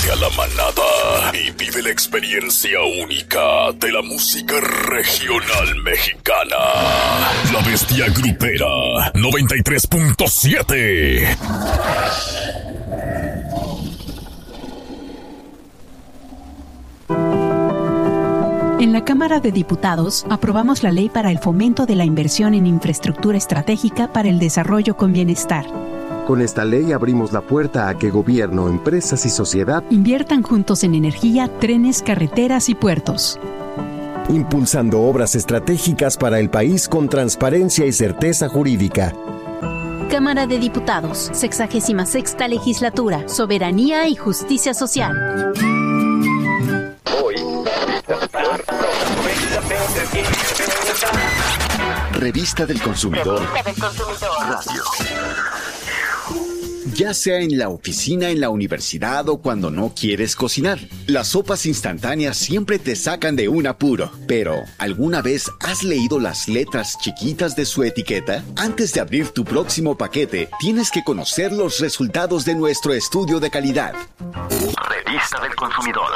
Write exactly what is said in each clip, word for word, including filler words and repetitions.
Únete a la manada y vive la experiencia única de la música regional mexicana. La Bestia Grupera noventa y tres punto siete. En la Cámara de Diputados aprobamos la ley para el fomento de la inversión en infraestructura estratégica para el desarrollo con bienestar. Con esta ley abrimos la puerta a que gobierno, empresas y sociedad inviertan juntos en energía, trenes, carreteras y puertos. Impulsando obras estratégicas para el país con transparencia y certeza jurídica. Cámara de Diputados, sexagésima sexta legislatura, soberanía y justicia social. Revista del Consumidor. Revista del Consumidor. Radio. Ya sea en la oficina, en la universidad o cuando no quieres cocinar, las sopas instantáneas siempre te sacan de un apuro. Pero, ¿alguna vez has leído las letras chiquitas de su etiqueta? Antes de abrir tu próximo paquete, tienes que conocer los resultados de nuestro estudio de calidad. Revista del Consumidor.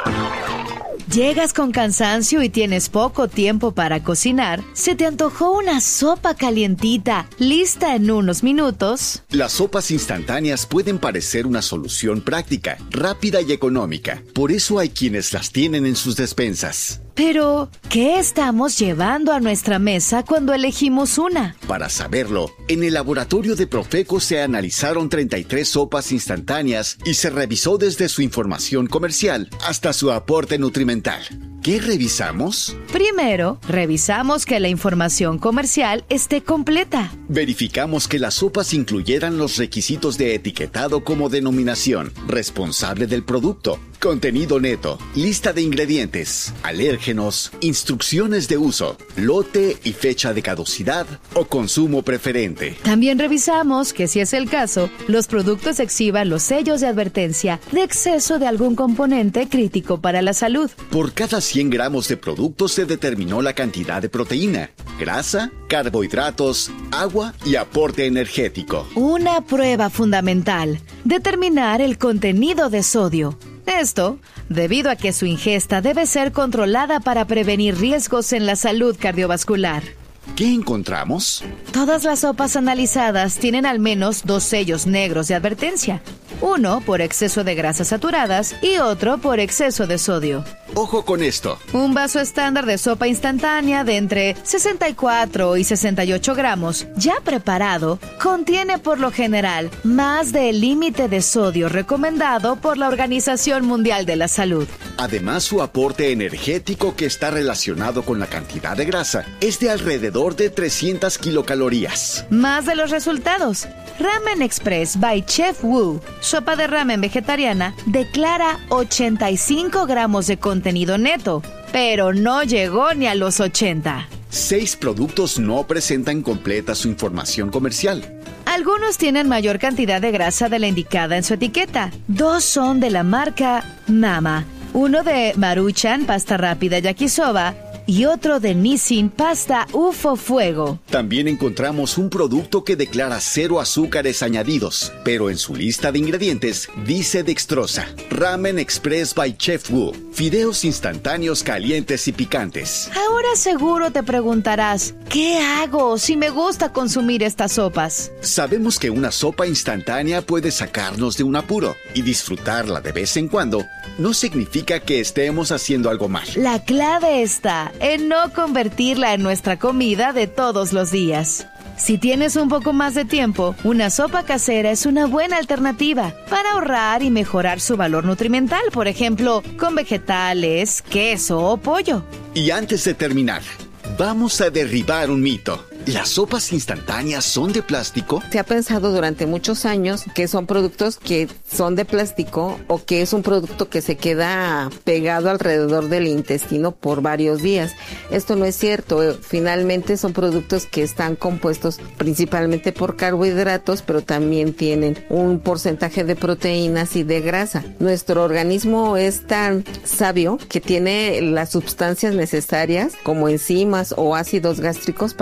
Llegas con cansancio y tienes poco tiempo para cocinar. ¿Se te antojó una sopa calientita, lista en unos minutos? Las sopas instantáneas pueden parecer una solución práctica, rápida y económica. Por eso hay quienes las tienen en sus despensas. Pero, ¿qué estamos llevando a nuestra mesa cuando elegimos una? Para saberlo, en el laboratorio de Profeco se analizaron treinta y tres sopas instantáneas y se revisó desde su información comercial hasta su aporte nutrimental. ¿Qué revisamos? Primero, revisamos que la información comercial esté completa. Verificamos que las sopas incluyeran los requisitos de etiquetado como denominación, responsable del producto, contenido neto, lista de ingredientes, alérgenos, instrucciones de uso, lote y fecha de caducidad o consumo preferente. También revisamos que, si es el caso, los productos exhiban los sellos de advertencia de exceso de algún componente crítico para la salud. Por cada cien gramos de producto se determinó la cantidad de proteína, grasa, carbohidratos, agua y aporte energético. Una prueba fundamental: determinar el contenido de sodio. Esto, debido a que su ingesta debe ser controlada para prevenir riesgos en la salud cardiovascular. ¿Qué encontramos? Todas las sopas analizadas tienen al menos dos sellos negros de advertencia. Uno por exceso de grasas saturadas y otro por exceso de sodio. Ojo con esto. Un vaso estándar de sopa instantánea de entre sesenta y cuatro y sesenta y ocho gramos, ya preparado, contiene por lo general más del límite de sodio recomendado por la Organización Mundial de la Salud. Además, su aporte energético, que está relacionado con la cantidad de grasa, es de alrededor de trescientas kilocalorías. Más de los resultados. Ramen Express by Chef Wu, sopa de ramen vegetariana, declara ochenta y cinco gramos de contenido neto, pero no llegó ni a los ochenta. Seis productos no presentan completa su información comercial. Algunos tienen mayor cantidad de grasa de la indicada en su etiqueta. Dos son de la marca Mama, uno de Maruchan, pasta rápida yakisoba, y otro de Nissin, pasta U F O Fuego. También encontramos un producto que declara cero azúcares añadidos, pero en su lista de ingredientes dice dextrosa. Ramen Express by Chef Wu, fideos instantáneos calientes y picantes. Ahora seguro te preguntarás, ¿qué hago si me gusta consumir estas sopas? Sabemos que una sopa instantánea puede sacarnos de un apuro, y disfrutarla de vez en cuando no significa que estemos haciendo algo mal. La clave está en no convertirla en nuestra comida de todos los días. Si tienes un poco más de tiempo, una sopa casera es una buena alternativa para ahorrar y mejorar su valor nutrimental, por ejemplo, con vegetales, queso o pollo. Y antes de terminar, vamos a derribar un mito. ¿Las sopas instantáneas son de plástico? Se ha pensado durante muchos años que son productos que son de plástico o que es un producto que se queda pegado alrededor del intestino por varios días. Esto no es cierto. Finalmente son productos que están compuestos principalmente por carbohidratos, pero también tienen un porcentaje de proteínas y de grasa. Nuestro organismo es tan sabio que tiene las sustancias necesarias como enzimas o ácidos gástricos para poder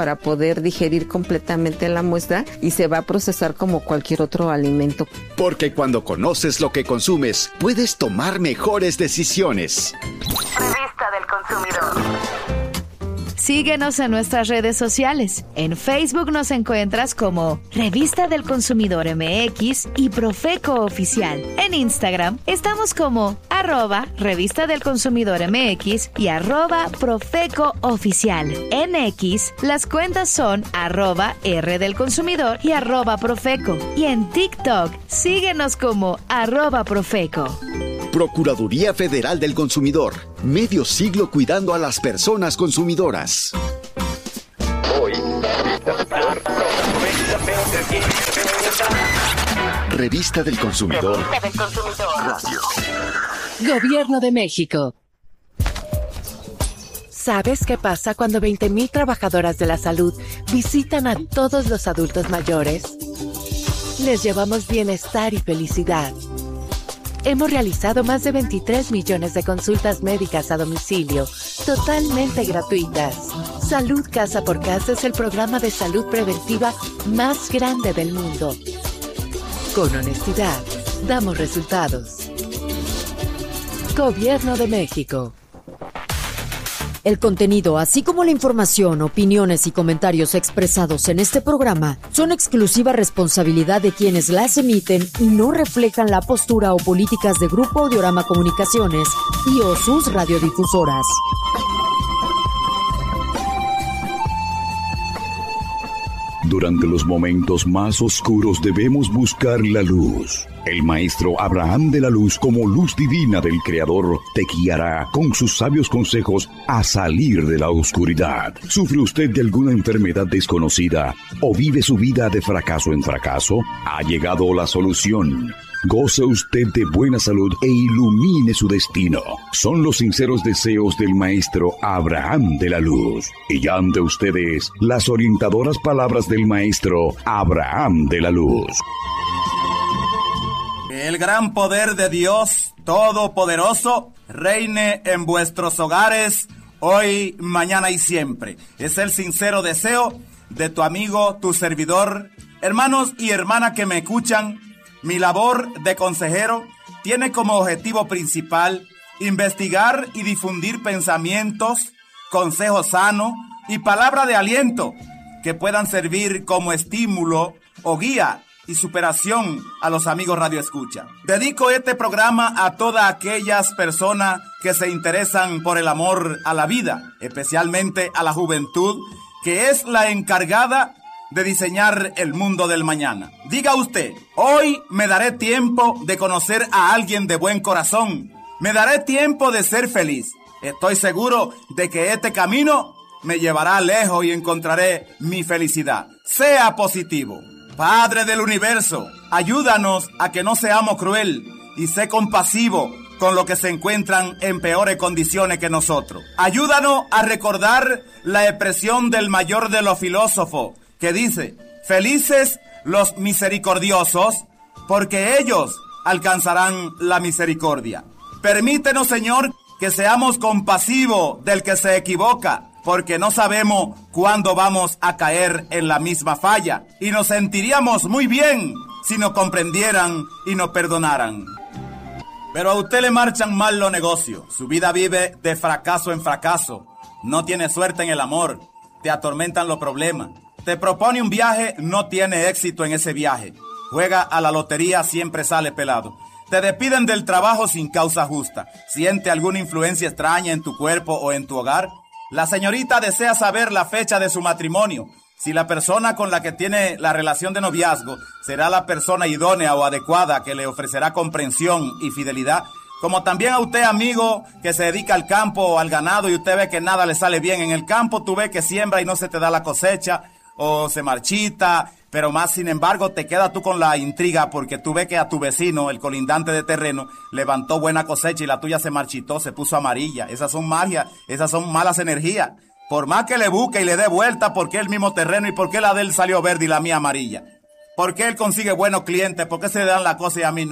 poder digerir completamente la muestra y se va a procesar como cualquier otro alimento. Porque cuando conoces lo que consumes, puedes tomar mejores decisiones. Revista del Consumidor. Síguenos en nuestras redes sociales. En Facebook nos encuentras como Revista del Consumidor M X y Profeco Oficial. En Instagram estamos como arroba Revista del Consumidor M X y arroba Profeco Oficial. En X las cuentas son arroba R del Consumidor y arroba Profeco. Y en TikTok síguenos como arroba Profeco. Procuraduría Federal del Consumidor. Medio siglo cuidando a las personas consumidoras. Hoy, Revista del Consumidor. Revista del Consumidor. Radio. Gobierno de México. ¿Sabes qué pasa cuando veinte mil trabajadoras de la salud visitan a todos los adultos mayores? Les llevamos bienestar y felicidad. Hemos realizado más de veintitrés millones de consultas médicas a domicilio, totalmente gratuitas. Salud Casa por Casa es el programa de salud preventiva más grande del mundo. Con honestidad, damos resultados. Gobierno de México. El contenido, así como la información, opiniones y comentarios expresados en este programa son exclusiva responsabilidad de quienes las emiten y no reflejan la postura o políticas de Grupo Audiorama Comunicaciones y o sus radiodifusoras. Durante los momentos más oscuros debemos buscar la luz. El maestro Abraham de la Luz, como luz divina del Creador, te guiará con sus sabios consejos a salir de la oscuridad. ¿Sufre usted de alguna enfermedad desconocida o vive su vida de fracaso en fracaso? Ha llegado la solución. Goce usted de buena salud e ilumine su destino. Son los sinceros deseos del maestro Abraham de la Luz. Y ya ante ustedes las orientadoras palabras del maestro Abraham de la Luz. El gran poder de Dios Todopoderoso reine en vuestros hogares hoy, mañana y siempre. Es el sincero deseo de tu amigo, tu servidor. Hermanos y hermanas que me escuchan, mi labor de consejero tiene como objetivo principal investigar y difundir pensamientos, consejos sanos y palabra de aliento que puedan servir como estímulo o guía y superación a los amigos Radio Escucha. Dedico este programa a todas aquellas personas que se interesan por el amor a la vida, especialmente a la juventud, que es la encargada de diseñar el mundo del mañana. Diga usted, hoy me daré tiempo de conocer a alguien de buen corazón. Me daré tiempo de ser feliz. Estoy seguro de que este camino me llevará lejos y encontraré mi felicidad. Sea positivo. Padre del universo, ayúdanos a que no seamos cruel y sé compasivo con los que se encuentran en peores condiciones que nosotros. Ayúdanos a recordar la expresión del mayor de los filósofos que dice: felices los misericordiosos, porque ellos alcanzarán la misericordia. Permítenos, Señor, que seamos compasivos del que se equivoca, porque no sabemos cuándo vamos a caer en la misma falla, y nos sentiríamos muy bien si nos comprendieran y nos perdonaran. Pero a usted le marchan mal los negocios, su vida vive de fracaso en fracaso, no tiene suerte en el amor, te atormentan los problemas, te propone un viaje, no tiene éxito en ese viaje, juega a la lotería, siempre sale pelado. Te despiden del trabajo sin causa justa, siente alguna influencia extraña en tu cuerpo o en tu hogar. La señorita desea saber la fecha de su matrimonio, si la persona con la que tiene la relación de noviazgo será la persona idónea o adecuada que le ofrecerá comprensión y fidelidad. Como también a usted, amigo, que se dedica al campo o al ganado y usted ve que nada le sale bien en el campo, tú ves que siembra y no se te da la cosecha o se marchita, pero más sin embargo te quedas tú con la intriga porque tú ves que a tu vecino, el colindante de terreno, levantó buena cosecha y la tuya se marchitó, se puso amarilla. Esas son magias, esas son malas energías. Por más que le busque y le dé vuelta, ¿por qué el mismo terreno y por qué la de él salió verde y la mía amarilla? ¿Por qué él consigue buenos clientes? ¿Por qué se le dan la cosa y a mí no?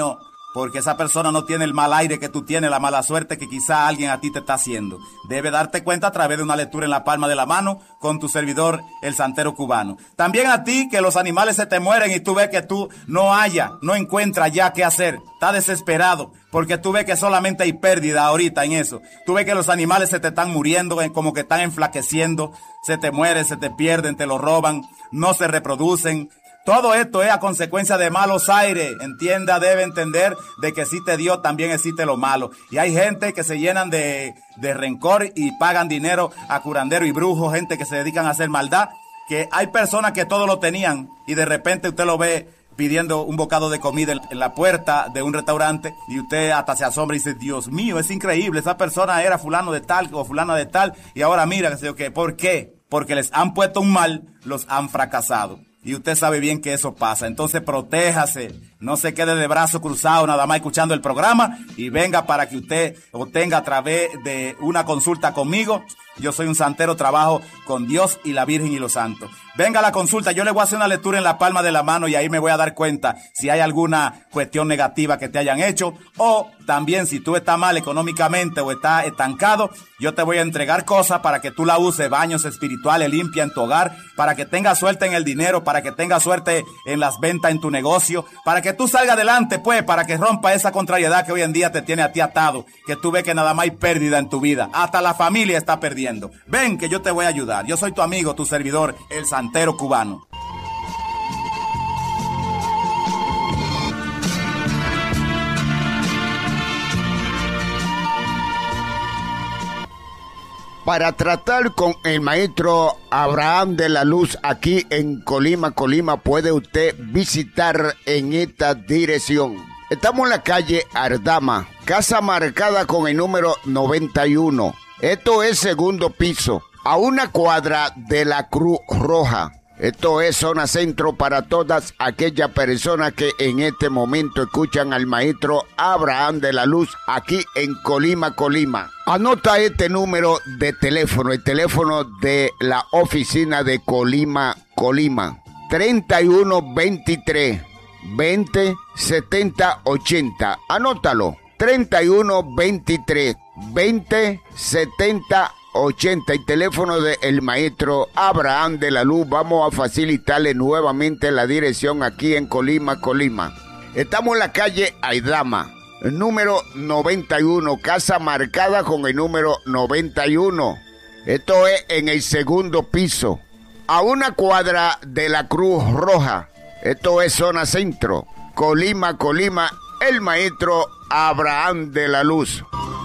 porque esa persona no tiene el mal aire que tú tienes, la mala suerte que quizá alguien a ti te está haciendo. Debe darte cuenta a través de una lectura en la palma de la mano con tu servidor, el santero cubano. También a ti que los animales se te mueren y tú ves que tú no haya, no encuentras ya qué hacer. Estás desesperado porque tú ves que solamente hay pérdida ahorita en eso. Tú ves que los animales se te están muriendo, como que están enflaqueciendo, se te mueren, se te pierden, te lo roban, no se reproducen. Todo esto es a consecuencia de malos aires. Entienda, debe entender de que existe Dios, también existe lo malo. Y hay gente que se llenan de, de rencor y pagan dinero a curandero y brujos, gente que se dedican a hacer maldad, que hay personas que todo lo tenían y de repente usted lo ve pidiendo un bocado de comida en la puerta de un restaurante y usted hasta se asombra y dice, Dios mío, es increíble, esa persona era fulano de tal o fulana de tal y ahora mira, que sé yo qué. ¿Por qué? Porque les han puesto un mal, los han fracasado. Y usted sabe bien que eso pasa. Entonces protéjase, no se quede de brazo cruzado nada más escuchando el programa y venga para que usted obtenga a través de una consulta conmigo. Yo soy un santero, trabajo con Dios y la Virgen y los santos. Venga a la consulta, yo le voy a hacer una lectura en la palma de la mano y ahí me voy a dar cuenta si hay alguna cuestión negativa que te hayan hecho, o también si tú estás mal económicamente o estás estancado, yo te voy a entregar cosas para que tú la uses, baños espirituales, limpia en tu hogar, para que tengas suerte en el dinero, para que tengas suerte en las ventas en tu negocio, para que tú salgas adelante, pues, para que rompa esa contrariedad que hoy en día te tiene a ti atado, que tú ves que nada más hay pérdida en tu vida, hasta la familia está perdiendo. Ven que yo te voy a ayudar. Yo soy tu amigo, tu servidor, el santero cubano. Para tratar con el maestro Abraham de la Luz aquí en Colima, Colima, puede usted visitar en esta dirección. Estamos en la calle Ardama, casa marcada con el número noventa y uno. Esto es segundo piso, a una cuadra de la Cruz Roja. Esto es zona centro para todas aquellas personas que en este momento escuchan al maestro Abraham de la Luz aquí en Colima, Colima. Anota este número de teléfono, el teléfono de la oficina de Colima, Colima. treinta y uno veintitrés veinte setenta ochenta. Anótalo. treinta y uno veintitrés veinte setenta ochenta, y teléfono del maestro Abraham de la Luz. Vamos a facilitarle nuevamente la dirección aquí en Colima, Colima. Estamos en la calle Aidama, número noventa y uno, casa marcada con el número noventa y uno. Esto es en el segundo piso, a una cuadra de la Cruz Roja. Esto es zona centro, Colima, Colima, el maestro Abraham de la Luz.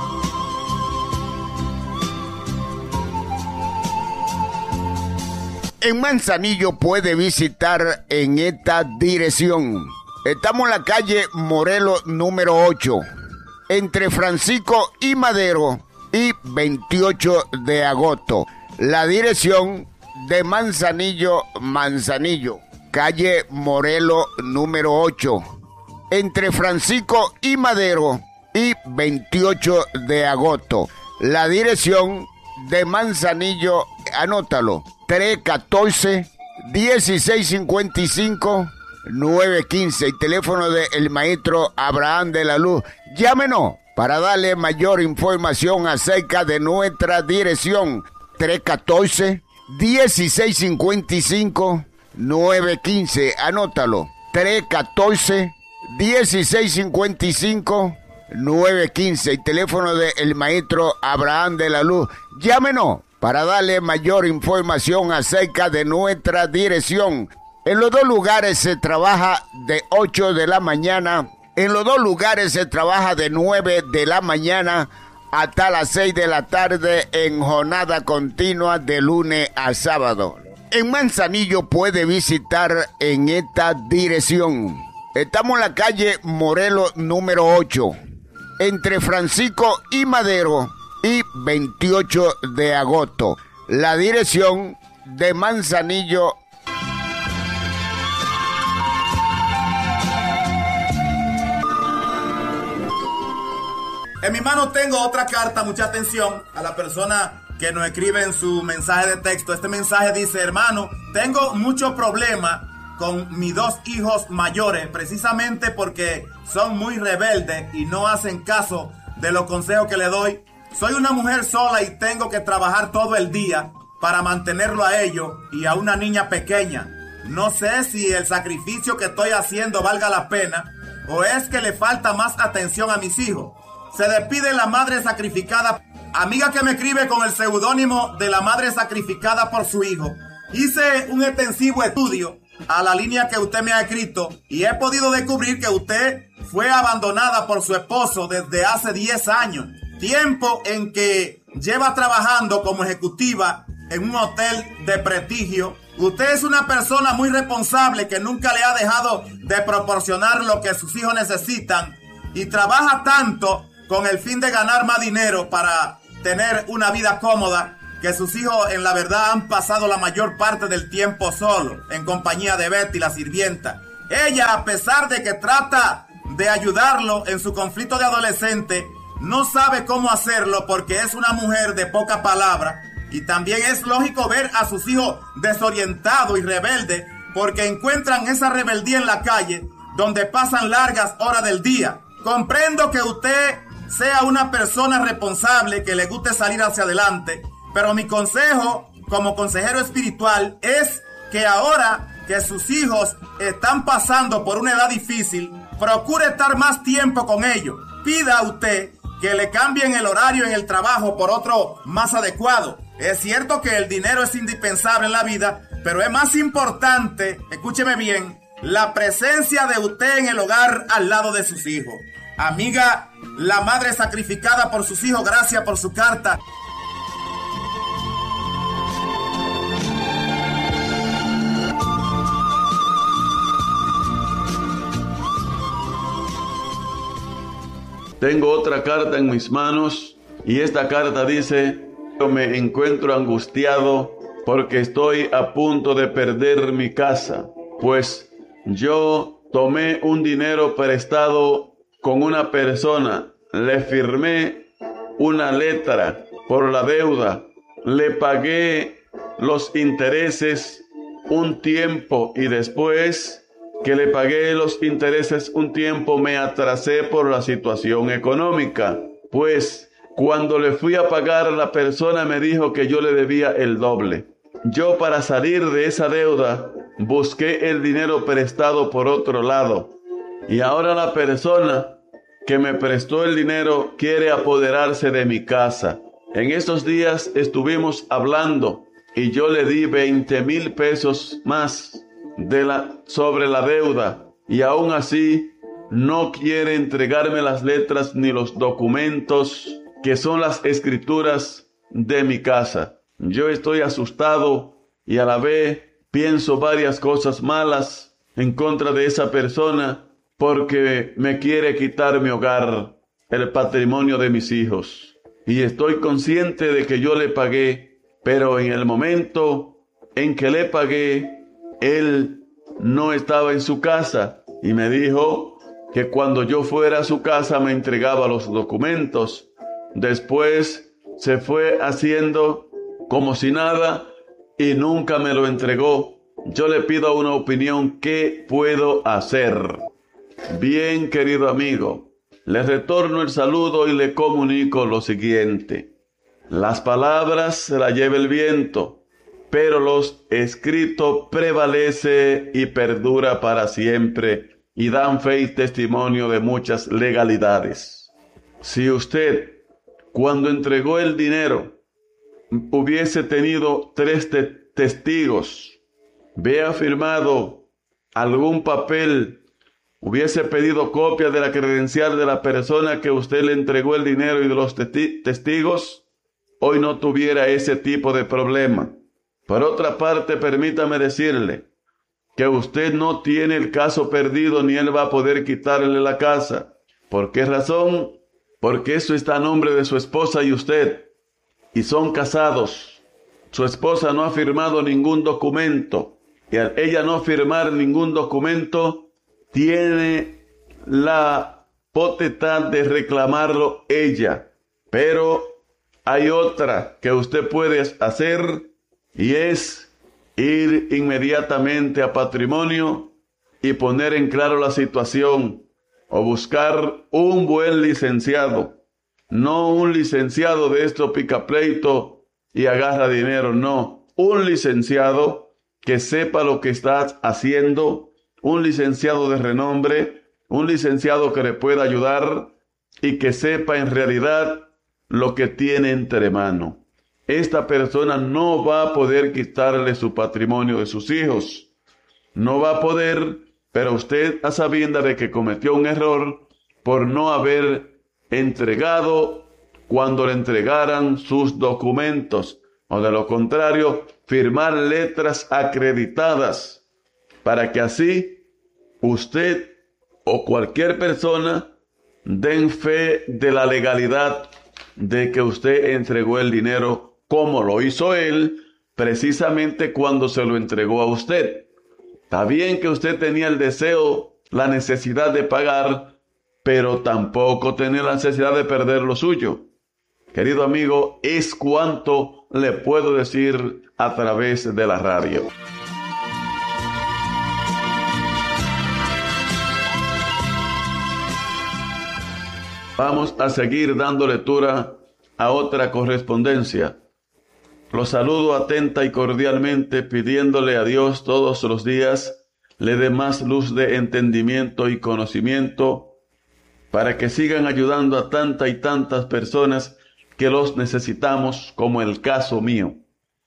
En Manzanillo puede visitar en esta dirección. Estamos en la calle Morelos número ocho, entre Francisco y Madero y veintiocho de agosto. La dirección de Manzanillo, Manzanillo, calle Morelos número ocho, entre Francisco y Madero y veintiocho de agosto. La dirección de Manzanillo, anótalo, tres uno cuatro, dieciséis cincuenta y cinco, nueve quince, el teléfono del maestro Abraham de la Luz. Llámenos para darle mayor información acerca de nuestra dirección. Tres uno cuatro, dieciséis cincuenta y cinco, nueve quince, anótalo, tres uno cuatro, dieciséis cincuenta y cinco, nueve quince, el teléfono del maestro Abraham de la Luz. Llámenos para darle mayor información acerca de nuestra dirección. En los dos lugares se trabaja de ocho de la mañana, en los dos lugares se trabaja de nueve de la mañana hasta las seis de la tarde en jornada continua de lunes a sábado. En Manzanillo puede visitar en esta dirección. Estamos en la calle Morelos número ocho, entre Francisco y Madero y veintiocho de agosto. La dirección de Manzanillo. En mi mano tengo otra carta, mucha atención a la persona que nos escribe en su mensaje de texto. Este mensaje dice: hermano, tengo muchos problemas con mis dos hijos mayores, precisamente porque son muy rebeldes y no hacen caso de los consejos que le doy. Soy una mujer sola y tengo que trabajar todo el día para mantenerlo a ellos y a una niña pequeña. No sé si el sacrificio que estoy haciendo valga la pena o es que le falta más atención a mis hijos. Se despide la madre sacrificada. Amiga que me escribe con el seudónimo de la madre sacrificada por su hijo. Hice un extensivo estudio a la línea que usted me ha escrito y he podido descubrir que usted fue abandonada por su esposo desde hace diez años. Tiempo en que lleva trabajando como ejecutiva en un hotel de prestigio. Usted es una persona muy responsable que nunca le ha dejado de proporcionar lo que sus hijos necesitan y trabaja tanto con el fin de ganar más dinero para tener una vida cómoda, que sus hijos en la verdad han pasado la mayor parte del tiempo solo, en compañía de Betty, la sirvienta. Ella, a pesar de que trata de ayudarlo en su conflicto de adolescente, no sabe cómo hacerlo porque es una mujer de poca palabra. Y también es lógico ver a sus hijos desorientados y rebeldes porque encuentran esa rebeldía en la calle donde pasan largas horas del día. Comprendo que usted sea una persona responsable que le guste salir hacia adelante, pero mi consejo como consejero espiritual es que ahora que sus hijos están pasando por una edad difícil, procure estar más tiempo con ellos. Pida a usted que le cambien el horario en el trabajo por otro más adecuado. Es cierto que el dinero es indispensable en la vida, pero es más importante, escúcheme bien, la presencia de usted en el hogar al lado de sus hijos. Amiga, la madre sacrificada por sus hijos, gracias por su carta. Tengo otra carta en mis manos y esta carta dice: yo me encuentro angustiado porque estoy a punto de perder mi casa, pues yo tomé un dinero prestado con una persona, le firmé una letra por la deuda, le pagué los intereses un tiempo y después que le pagué los intereses un tiempo me atrasé por la situación económica, pues cuando le fui a pagar, la persona me dijo que yo le debía el doble. Yo, para salir de esa deuda, busqué el dinero prestado por otro lado. Y ahora la persona que me prestó el dinero quiere apoderarse de mi casa. En estos días estuvimos hablando y yo le di veinte mil pesos más de la, sobre la deuda. Y aún así no quiere entregarme las letras ni los documentos que son las escrituras de mi casa. Yo estoy asustado y a la vez pienso varias cosas malas en contra de esa persona porque me quiere quitar mi hogar, el patrimonio de mis hijos. Y estoy consciente de que yo le pagué, pero en el momento en que le pagué, él no estaba en su casa y me dijo que cuando yo fuera a su casa me entregaba los documentos. Después se fue haciendo como si nada y nunca me lo entregó. Yo le pido una opinión. ¿Qué puedo hacer? Bien, querido amigo, le retorno el saludo y le comunico lo siguiente. Las palabras se las lleva el viento, pero los escritos prevalece y perdura para siempre y dan fe y testimonio de muchas legalidades. Si usted, cuando entregó el dinero, hubiese tenido tres te- testigos, vea firmado algún papel, hubiese pedido copia de la credencial de la persona que usted le entregó el dinero y de los testi- testigos, hoy no tuviera ese tipo de problema. Por otra parte, permítame decirle que usted no tiene el caso perdido ni él va a poder quitarle la casa. ¿Por qué razón? Porque eso está a nombre de su esposa y usted, y son casados. Su esposa no ha firmado ningún documento, y al ella no firmar ningún documento, tiene la potestad de reclamarlo ella. Pero hay otra que usted puede hacer, y es ir inmediatamente a patrimonio y poner en claro la situación, o buscar un buen licenciado, no un licenciado de esto pica pleito y agarra dinero, no, un licenciado que sepa lo que está haciendo, un licenciado de renombre, un licenciado que le pueda ayudar y que sepa en realidad lo que tiene entre manos. Esta persona no va a poder quitarle su patrimonio de sus hijos, no va a poder, pero usted a sabiendas de que cometió un error por no haber entregado cuando le entregaran sus documentos, o de lo contrario, firmar letras acreditadas, para que así usted o cualquier persona den fe de la legalidad de que usted entregó el dinero como lo hizo él, precisamente cuando se lo entregó a usted. Está bien que usted tenía el deseo, la necesidad de pagar, pero tampoco tenía la necesidad de perder lo suyo. Querido amigo, es cuanto le puedo decir a través de la radio. Vamos a seguir dando lectura a otra correspondencia. Los saludo atenta y cordialmente, pidiéndole a Dios todos los días le dé más luz de entendimiento y conocimiento para que sigan ayudando a tantas y tantas personas que los necesitamos, como el caso mío.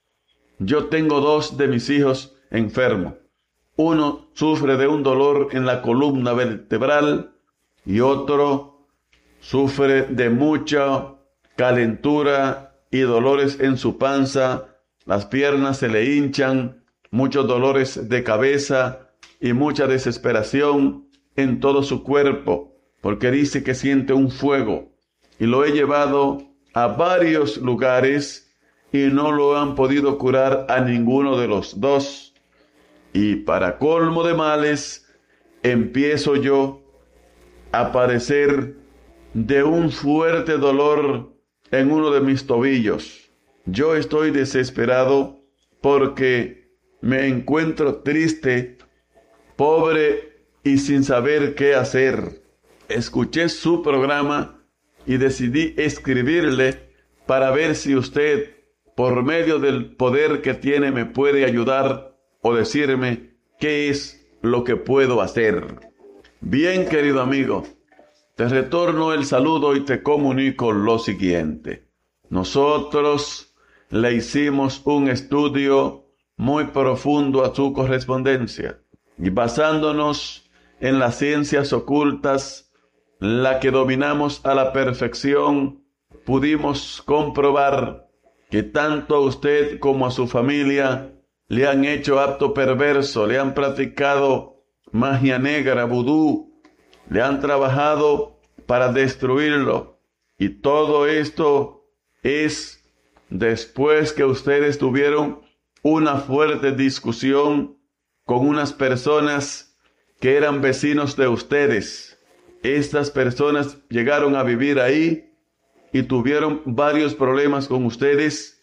Yo tengo dos de mis hijos enfermos. Uno sufre de un dolor en la columna vertebral y otro sufre de mucha calentura y dolores en su panza, las piernas se le hinchan, muchos dolores de cabeza y mucha desesperación en todo su cuerpo, porque dice que siente un fuego, y lo he llevado a varios lugares y no lo han podido curar a ninguno de los dos. Y para colmo de males, empiezo yo a padecer de un fuerte dolor en uno de mis tobillos. Yo estoy desesperado porque me encuentro triste, pobre y sin saber qué hacer. Escuché su programa y decidí escribirle para ver si usted, por medio del poder que tiene, me puede ayudar o decirme qué es lo que puedo hacer. Bien, querido amigo, te retorno el saludo y te comunico lo siguiente. Nosotros le hicimos un estudio muy profundo a su correspondencia y basándonos en las ciencias ocultas, la que dominamos a la perfección, pudimos comprobar que tanto a usted como a su familia le han hecho acto perverso, le han practicado magia negra, vudú, le han trabajado para destruirlo. Y todo esto es después que ustedes tuvieron una fuerte discusión con unas personas que eran vecinos de ustedes. Estas personas llegaron a vivir ahí y tuvieron varios problemas con ustedes,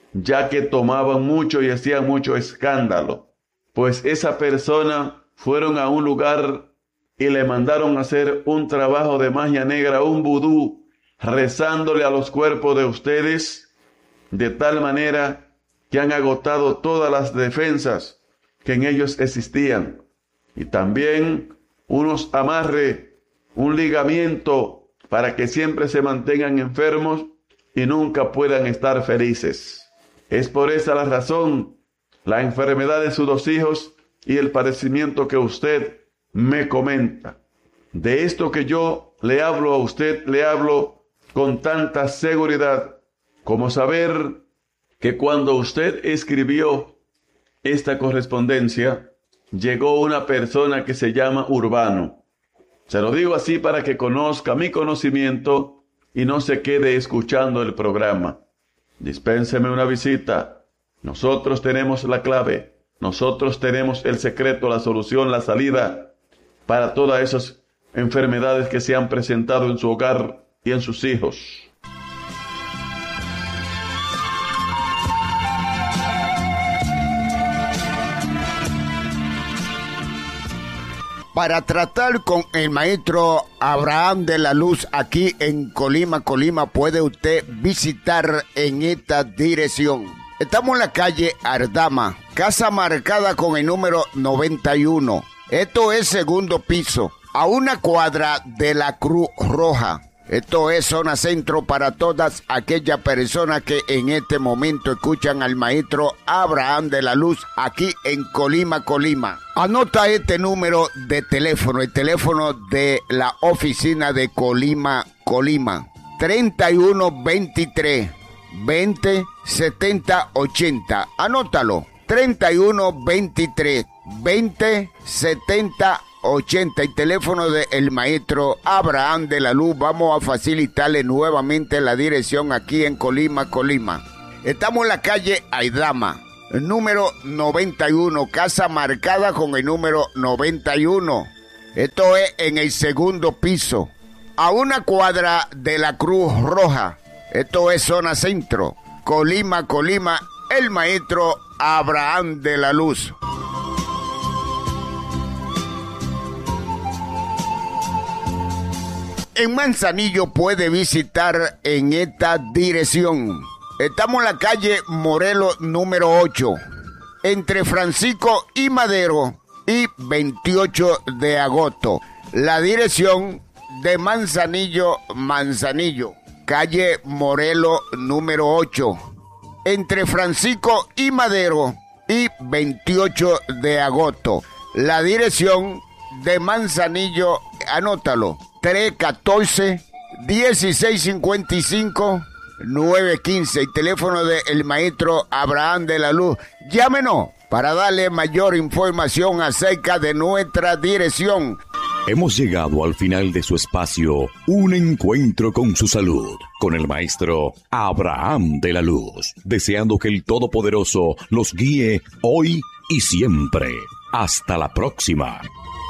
ya que tomaban mucho y hacían mucho escándalo. Pues esa persona fueron a un lugar y le mandaron a hacer un trabajo de magia negra, un vudú, rezándole a los cuerpos de ustedes, de tal manera que han agotado todas las defensas que en ellos existían. Y también unos amarres, un ligamiento para que siempre se mantengan enfermos y nunca puedan estar felices. Es por esa la razón, la enfermedad de sus dos hijos y el padecimiento que usted me comenta. De esto que yo le hablo a usted, le hablo con tanta seguridad como saber que cuando usted escribió esta correspondencia, llegó una persona que se llama Urbano. Se lo digo así para que conozca mi conocimiento y no se quede escuchando el programa. Dispénseme una visita. Nosotros tenemos la clave. Nosotros tenemos el secreto, la solución, la salida para todas esas enfermedades que se han presentado en su hogar y en sus hijos. para tratar con el maestro Abraham de la Luz aquí en Colima, Colima, puede usted visitar en esta dirección. Estamos en la calle Ardama, casa marcada con el número noventa y uno. Esto es segundo piso, a una cuadra de la Cruz Roja. Esto es zona centro para todas aquellas personas que en este momento escuchan al maestro Abraham de la Luz aquí en Colima, Colima. Anota este número de teléfono, el teléfono de la oficina de Colima, Colima. treinta y uno veintitrés veinte setenta ochenta. Anótalo. treinta y uno veintitrés veinte setenta ochenta. Y teléfono del maestro Abraham de la Luz. Vamos a facilitarle nuevamente la dirección aquí en Colima, Colima. Estamos en la calle Aidama, número noventa y uno, casa marcada con el número noventa y uno. Esto es en el segundo piso, a una cuadra de la Cruz Roja. Esto es zona centro, Colima, Colima, el maestro Abraham de la Luz. En Manzanillo puede visitar en esta dirección. Estamos en la calle Morelos número ocho, entre Francisco y Madero y veintiocho de agosto. La dirección de Manzanillo, Manzanillo, calle Morelos número ocho, entre Francisco y Madero y veintiocho de agosto. La dirección de Manzanillo, anótalo, tres uno cuatro, dieciséis cincuenta y cinco, nueve quince. El teléfono del maestro Abraham de la Luz. Llámenos para darle mayor información acerca de nuestra dirección. Hemos llegado al final de su espacio, Un Encuentro con su Salud, con el maestro Abraham de la Luz, deseando que el Todopoderoso los guíe hoy y siempre. Hasta la próxima.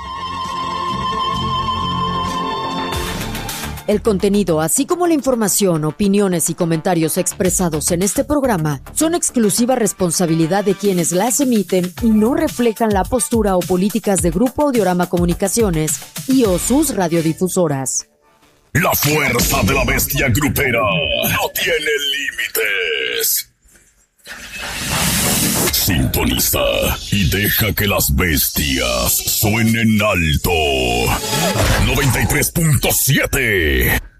El contenido, así como la información, opiniones y comentarios expresados en este programa son exclusiva responsabilidad de quienes las emiten y no reflejan la postura o políticas de Grupo Audiorama Comunicaciones y o sus radiodifusoras. La fuerza de la bestia grupera no tiene límites. Sintoniza y deja que las bestias suenen alto. noventa y tres punto siete